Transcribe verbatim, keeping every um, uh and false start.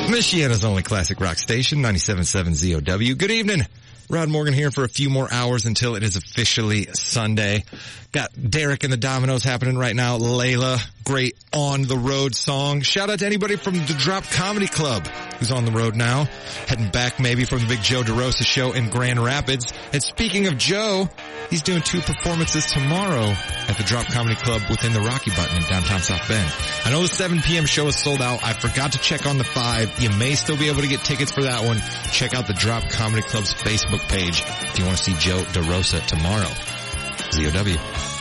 Michiana's only classic rock station, ninety-seven point seven Z O W. Good evening. Rod Morgan here for a few more hours until it is officially Sunday. Got Derek and the Dominoes happening right now. Layla, great on the road song. Shout out to anybody from the Drop Comedy Club who's on the road now. Heading back maybe from the big Joe DeRosa show in Grand Rapids. And speaking of Joe, he's doing two performances tomorrow at the Drop Comedy Club within the Rocky Button in downtown South Bend. I know the seven p.m. show is sold out. I forgot to check on the five. You may still be able to get tickets for that one. Check out the Drop Comedy Club's Facebook page if you want to see Joe DeRosa tomorrow. Z O W.